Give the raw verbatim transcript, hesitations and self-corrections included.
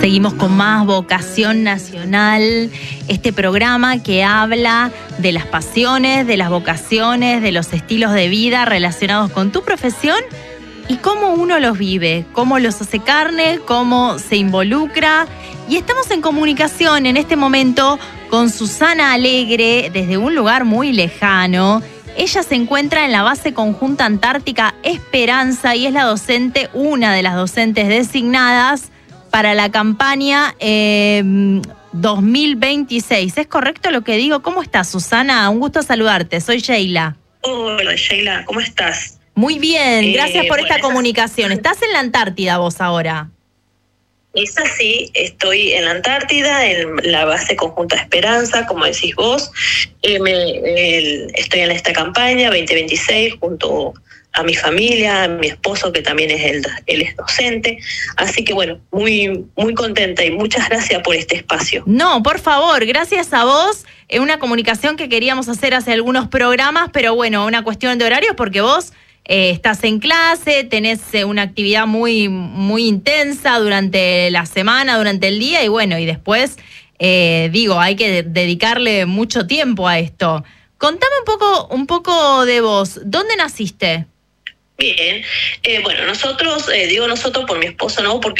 Seguimos con más Vocación Nacional, este programa que habla de las pasiones, de las vocaciones, de los estilos de vida relacionados con tu profesión y cómo uno los vive, cómo los hace carne, cómo se involucra. Y estamos en comunicación en este momento con Susana Alegre desde un lugar muy lejano. Ella se encuentra en la base conjunta antártica Esperanza y es la docente, una de las docentes designadas para la campaña eh, dos mil veintiséis. ¿Es correcto lo que digo? ¿Cómo estás, Susana? Un gusto saludarte. Soy Sheila. Hola, Sheila. ¿Cómo estás? Muy bien. Gracias eh, por bueno, esta esa... comunicación. ¿Estás en la Antártida vos ahora? Es así. Estoy en la Antártida, en la base conjunta Esperanza, como decís vos. Eh, me, eh, estoy en esta campaña veinte veintiséis junto a mi familia, a mi esposo, que también es el, él es docente. Así que bueno, muy, muy contenta y muchas gracias por este espacio. No, por favor, gracias a vos. Es una comunicación que queríamos hacer hace algunos programas, pero bueno, una cuestión de horarios porque vos eh, estás en clase, tenés eh, una actividad muy, muy intensa durante la semana, durante el día y bueno, y después, eh, digo, hay que dedicarle mucho tiempo a esto. Contame un poco, un poco de vos. ¿Dónde naciste? Bien, eh, bueno, nosotros, eh, digo nosotros por mi esposo, no, porque